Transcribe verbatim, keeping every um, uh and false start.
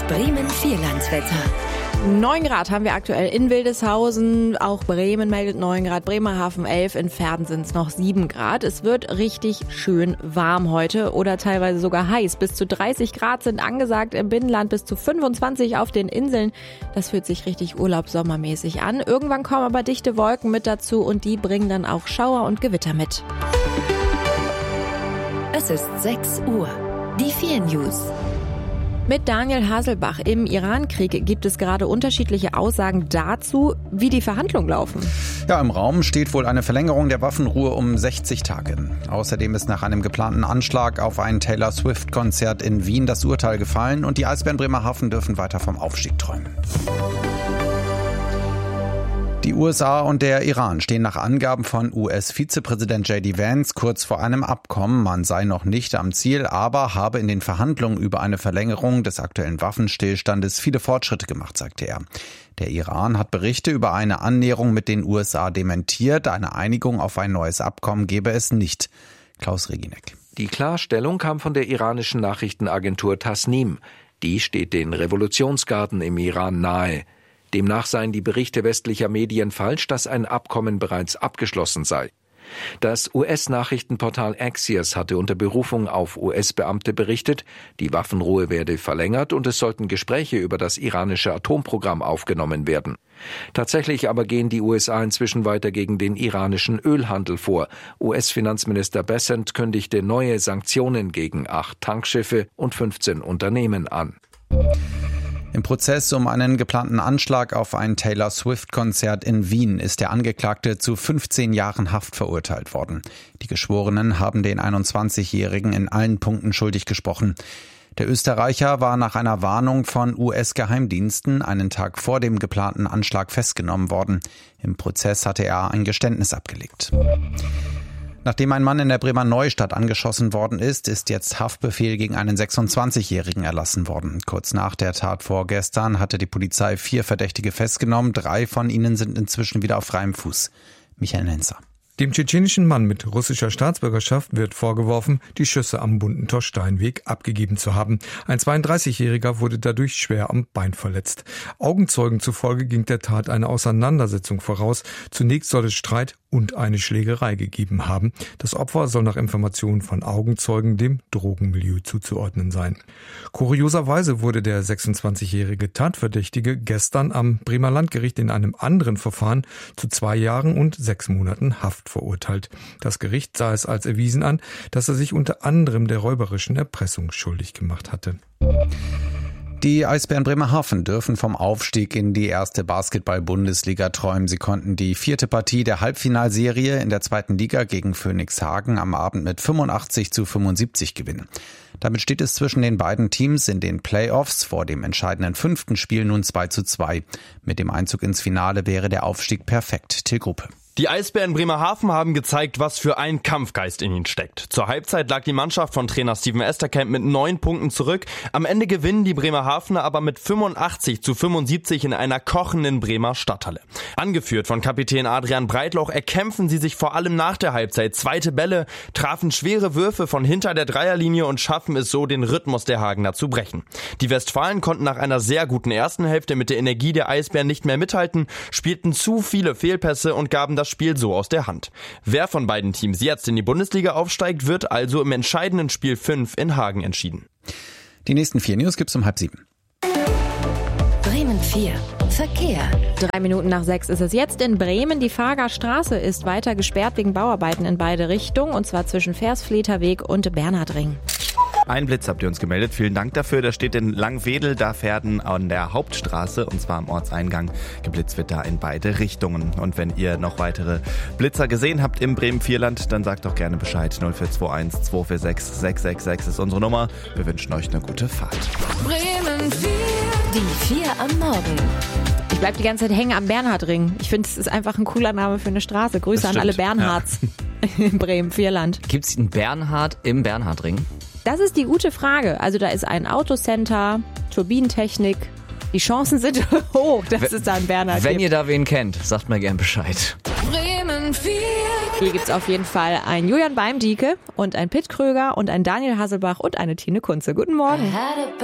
Bremen-Vierlandswetter. neun Grad haben wir aktuell in Wildeshausen, auch Bremen meldet neun Grad, Bremerhaven elf, in Verden sind es noch sieben Grad. Es wird richtig schön warm heute oder teilweise sogar heiß. Bis zu dreißig Grad sind angesagt im Binnenland, bis zu fünfundzwanzig auf den Inseln. Das fühlt sich richtig urlaubssommermäßig an. Irgendwann kommen aber dichte Wolken mit dazu und die bringen dann auch Schauer und Gewitter mit. Es ist sechs Uhr. Die vier News. Mit Daniel Haselbach. Im Iran-Krieg gibt es gerade unterschiedliche Aussagen dazu, wie die Verhandlungen laufen. Ja, im Raum steht wohl eine Verlängerung der Waffenruhe um sechzig Tage. Außerdem ist nach einem geplanten Anschlag auf ein Taylor Swift-Konzert in Wien das Urteil gefallen und die Eisbären Bremerhaven dürfen weiter vom Aufstieg träumen. Die U S A und der Iran stehen nach Angaben von U S-Vizepräsident J D Vance kurz vor einem Abkommen. Man sei noch nicht am Ziel, aber habe in den Verhandlungen über eine Verlängerung des aktuellen Waffenstillstandes viele Fortschritte gemacht, sagte er. Der Iran hat Berichte über eine Annäherung mit den U S A dementiert. Eine Einigung auf ein neues Abkommen gebe es nicht. Klaus Reginek. Die Klarstellung kam von der iranischen Nachrichtenagentur Tasnim. Die steht den Revolutionsgarden im Iran nahe. Demnach seien die Berichte westlicher Medien falsch, dass ein Abkommen bereits abgeschlossen sei. Das U S-Nachrichtenportal Axios hatte unter Berufung auf U S-Beamte berichtet, die Waffenruhe werde verlängert und es sollten Gespräche über das iranische Atomprogramm aufgenommen werden. Tatsächlich aber gehen die U S A inzwischen weiter gegen den iranischen Ölhandel vor. U S-Finanzminister Bessent kündigte neue Sanktionen gegen acht Tankschiffe und fünfzehn Unternehmen an. Im Prozess um einen geplanten Anschlag auf ein Taylor Swift-Konzert in Wien ist der Angeklagte zu fünfzehn Jahren Haft verurteilt worden. Die Geschworenen haben den einundzwanzigjährigen in allen Punkten schuldig gesprochen. Der Österreicher war nach einer Warnung von U S-Geheimdiensten einen Tag vor dem geplanten Anschlag festgenommen worden. Im Prozess hatte er ein Geständnis abgelegt. Nachdem ein Mann in der Bremer Neustadt angeschossen worden ist, ist jetzt Haftbefehl gegen einen sechsundzwanzigjährigen erlassen worden. Kurz nach der Tat vorgestern hatte die Polizei vier Verdächtige festgenommen. Drei von ihnen sind inzwischen wieder auf freiem Fuß. Michael Nenzer. Dem tschetschenischen Mann mit russischer Staatsbürgerschaft wird vorgeworfen, die Schüsse am Bundentor-Steinweg abgegeben zu haben. Ein zweiunddreißigjähriger wurde dadurch schwer am Bein verletzt. Augenzeugen zufolge ging der Tat eine Auseinandersetzung voraus. Zunächst soll es Streit und eine Schlägerei gegeben haben. Das Opfer soll nach Informationen von Augenzeugen dem Drogenmilieu zuzuordnen sein. Kurioserweise wurde der sechsundzwanzigjährige Tatverdächtige gestern am Bremer Landgericht in einem anderen Verfahren zu zwei Jahren und sechs Monaten Haft verurteilt. Das Gericht sah es als erwiesen an, dass er sich unter anderem der räuberischen Erpressung schuldig gemacht hatte. Die Eisbären Bremerhaven dürfen vom Aufstieg in die erste Basketball-Bundesliga träumen. Sie konnten die vierte Partie der Halbfinalserie in der zweiten Liga gegen Phönix Hagen am Abend mit fünfundachtzig zu fünfundsiebzig gewinnen. Damit steht es zwischen den beiden Teams in den Playoffs vor dem entscheidenden fünften Spiel nun zwei zu zwei. Mit dem Einzug ins Finale wäre der Aufstieg perfekt. Till Gruppe. Die Eisbären Bremerhaven haben gezeigt, was für ein Kampfgeist in ihnen steckt. Zur Halbzeit lag die Mannschaft von Trainer Steven Esterkamp mit neun Punkten zurück. Am Ende gewinnen die Bremerhavener aber mit fünfundachtzig zu fünfundsiebzig in einer kochenden Bremer Stadthalle. Angeführt von Kapitän Adrian Breitloch erkämpfen sie sich vor allem nach der Halbzeit zweite Bälle, trafen schwere Würfe von hinter der Dreierlinie und schaffen es so, den Rhythmus der Hagener zu brechen. Die Westfalen konnten nach einer sehr guten ersten Hälfte mit der Energie der Eisbären nicht mehr mithalten, spielten zu viele Fehlpässe und gaben das Spiel so aus der Hand. Wer von beiden Teams jetzt in die Bundesliga aufsteigt, wird also im entscheidenden Spiel fünf in Hagen entschieden. Die nächsten vier News gibt's um halb sieben. Bremen vier. Verkehr. Drei Minuten nach sechs ist es jetzt in Bremen. Die Fahrgarstraße ist weiter gesperrt wegen Bauarbeiten in beide Richtungen, und zwar zwischen Versfleter-Weg und Bernhardring. Ein Blitz habt ihr uns gemeldet, vielen Dank dafür. Der steht in Langwedel, da Verden an der Hauptstraße, und zwar am Ortseingang. Geblitzt wird da in beide Richtungen. Und wenn ihr noch weitere Blitzer gesehen habt im Bremen-Vierland, dann sagt doch gerne Bescheid. null vier zwei eins zwei vier sechs sechs sechs sechs ist unsere Nummer. Wir wünschen euch eine gute Fahrt. Bremen vier. Die vier am Morgen. Ich bleib die ganze Zeit hängen am Bernhardring. Ich finde, es ist einfach ein cooler Name für eine Straße. Grüße an alle Bernhards ja. in Bremen-Vierland. Gibt es einen Bernhard im Bernhardring? Das ist die gute Frage. Also da ist ein Autocenter, Turbinentechnik. Die Chancen sind hoch, dass w- es da einen Bernhard Wenn gibt. ihr da wen kennt, sagt mir gern Bescheid. Bremen vier. Hier gibt es auf jeden Fall einen Julian Beimdieke und einen Pitt Kröger und einen Daniel Haselbach und eine Tine Kunze. Guten Morgen.